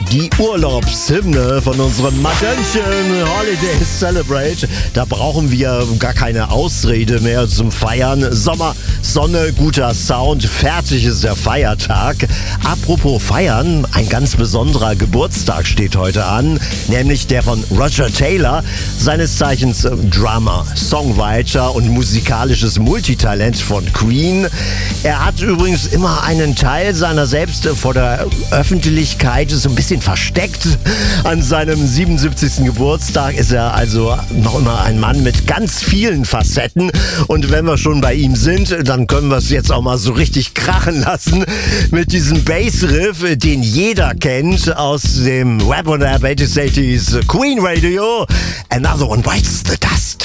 Die Urlaubshymne von unserem Madönchen Holiday Celebrate. Da brauchen wir gar keine Ausrede mehr zum Feiern. Sommer, Sonne, guter Sound, fertig ist der Feiertag. Apropos Feiern, ein ganz besonderer Geburtstag steht heute an, nämlich der von Roger Taylor, seines Zeichens Drummer, Songwriter und musikalisches Multitalent von Queen. Er hat übrigens immer einen Teil seiner selbst vor der Öffentlichkeit so ein bisschen versteckt. An seinem 77. Geburtstag ist er also noch immer ein Mann mit ganz vielen Facetten. Und wenn wir schon bei ihm sind, dann können wir es jetzt auch mal so richtig krachen lassen mit diesem Bassriff, den jeder kennt aus dem Rap und Rap 80s Queen Radio. Another One Bites the Dust.